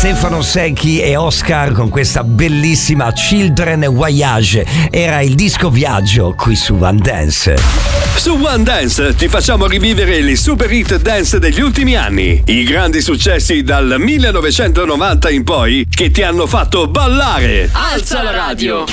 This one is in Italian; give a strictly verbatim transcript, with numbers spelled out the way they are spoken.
Stefano Secchi e Oscar con questa bellissima Children Voyage. Era il disco viaggio qui su One Dance. Su One Dance ti facciamo rivivere le super hit dance degli ultimi anni, i grandi successi dal millenovecentonovanta in poi che ti hanno fatto ballare. Alza la radio.